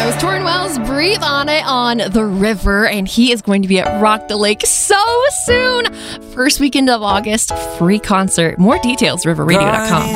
That was Torrin Wells, Breathe on It on the River, and he is going to be at Rock the Lake so soon. First weekend of August, free concert. More details, riverradio.com.